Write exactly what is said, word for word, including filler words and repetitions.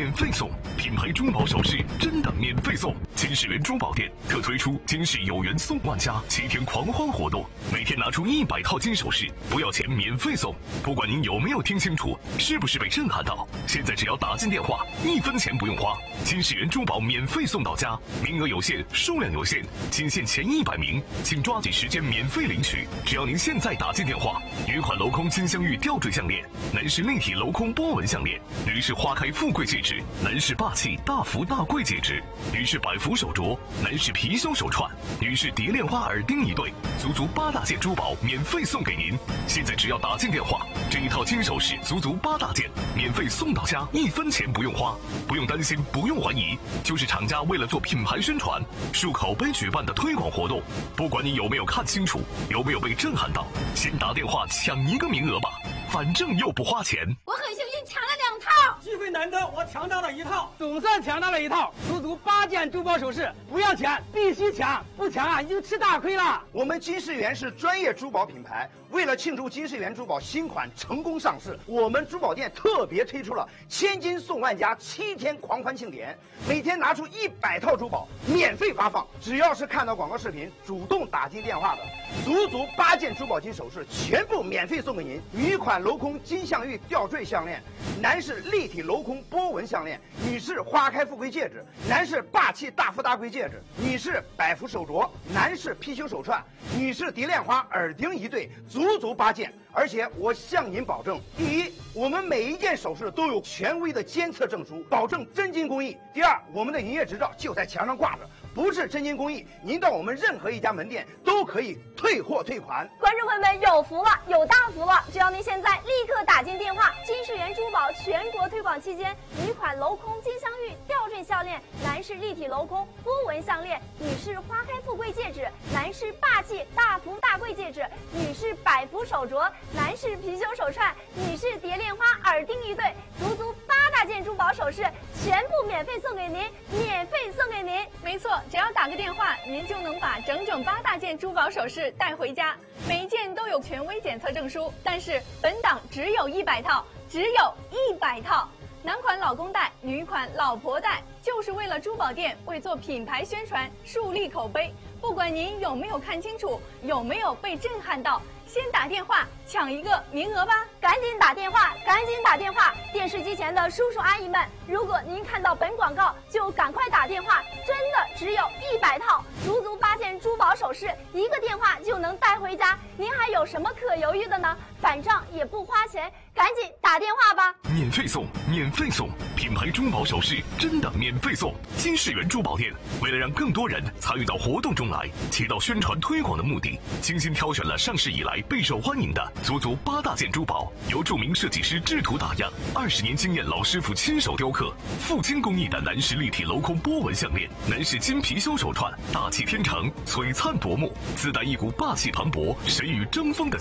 免费送，品牌珠宝首饰真的免费送。金世缘珠宝店特推出金世有缘送万家七天狂欢活动，每天拿出一百套金首饰，不要钱免费送。不管您有没有听清楚，是不是被震撼到，现在只要打进电话，一分钱不用花，金世缘珠宝免费送到家，名额有限，数量有限，仅限前一百名，请抓紧时间免费领取。只要您现在打进电话，女款镂空金镶玉吊坠项链，男士立体镂空波纹项链，女士花开富贵戒指，男士霸气大福大贵戒指，女士百福手镯，男士貔貅手串，女士蝶恋花耳钉一对，足足八大件珠宝免费送给您。现在只要打进电话，这一套金首饰足足八大件免费送到家，一分钱不用花，不用担心，不用怀疑，就是厂家为了做品牌宣传、树口碑举办的推广活动。不管你有没有看清楚，有没有被震撼到，先打电话抢一个名额吧，反正又不花钱。 我很幸运抢了两套， 机会难得，我抢到了一套，总算抢到了一套，足足八件珠宝首饰，不要钱，必须抢，不抢啊，已经吃大亏了。 我们金世缘是专业珠宝品牌，为了庆祝金世缘珠宝新款成功上市，我们珠宝店特别推出了千金送万家七天狂欢庆典，每天拿出一百套珠宝免费发放，只要是看到广告视频主动打进电话的，足足八件珠宝金首饰全部免费送给您。女款镂空金镶玉吊坠项链，男士立体镂空波纹项链，女士花开富贵戒指，男士霸气大富大贵戒指，女士百福手镯，男士貔貅手串，女士蝶恋花耳钉一对，足足八件。而且我向您保证，第一，我们每一件首饰都有权威的监测证书，保证真金工艺；第二，我们的营业执照就在墙上挂着，不是真金工艺，您到我们任何一家门店都可以退货退款。 观众朋友们有福了，有大福了！只要您现在立刻打进电话，金世缘珠宝全国推广期间，女款镂空金镶玉吊坠项链，男士立体镂空波纹项链，女士花开富贵戒指，男士霸气大福大贵戒指，女士百福手镯，男士貔貅手串，女士蝶恋花耳钉一对，足足八大件珠宝首饰全部免费送给您，免费送给您。 没错，只要打个电话，您就能把整整八大件珠宝首饰带回家，每一件都有权威检测证书。但是本档只有一百套，只有一百套。男款老公带，女款老婆带，就是为了珠宝店为做品牌宣传、树立口碑。不管您有没有看清楚，有没有被震撼到，先打电话抢一个名额吧！ 赶紧打电话，赶紧打电话！电视机前的叔叔阿姨们，如果您看到本广告，就赶快打电话，真的只有一百套，足足八件珠宝首饰，一个电话就能带回家。您还有什么可犹豫的呢？反正也不花钱，赶紧打电话吧！ 免费送，免费送，品牌珠宝首饰真的免费送。金世缘珠宝店为了让更多人参与到活动中来，起到宣传推广的目的，精心挑选了上市以来备受欢迎的足足八大件珠宝，由著名设计师制图打样，二十年经验老师傅亲手雕刻，富金工艺的男士立体镂空波纹项链，男士金貔貅手串，大气天成，璀璨夺目，自带一股霸气磅礴、神与争锋的